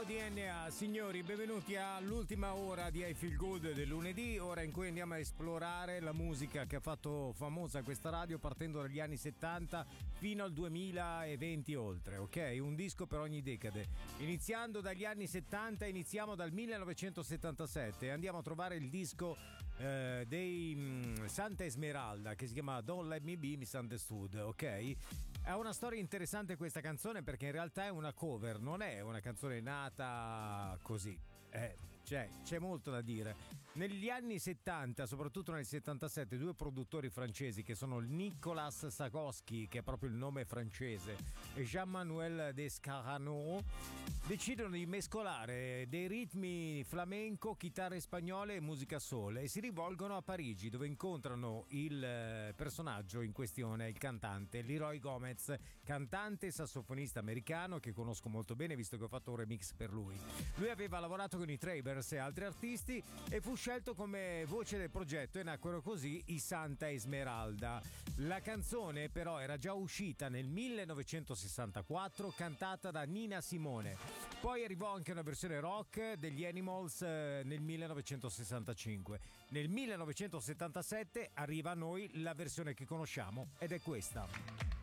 DNA, signori, benvenuti all'ultima ora di I Feel Good del lunedì, ora in cui andiamo a esplorare la musica che ha fatto famosa questa radio partendo dagli anni 70 fino al 2020 oltre, ok? Un disco per ogni decade. Iniziando dagli anni 70, iniziamo dal 1977 e andiamo a trovare il disco dei Santa Esmeralda che si chiama Don't Let Me Be Misunderstood, ok? Ha una storia interessante questa canzone perché in realtà è una cover, non è una canzone nata così. C'è molto da dire. Negli anni 70, soprattutto nel 77, due produttori francesi che sono Nicolas Sagoschi, che è proprio il nome francese, e Jean-Manuel Descarano, decidono di mescolare dei ritmi flamenco, chitarre spagnole e musica soul e si rivolgono a Parigi, dove incontrano il personaggio in questione, il cantante Leroy Gomez, cantante e sassofonista americano che conosco molto bene visto che ho fatto un remix per lui. Lui aveva lavorato con i Travers e altri artisti e fu scelto come voce del progetto e nacquero così i Santa Esmeralda. La canzone però era già uscita nel 1964, cantata da Nina Simone. Poi arrivò anche una versione rock degli Animals nel 1965. Nel 1977 arriva a noi la versione che conosciamo ed è questa.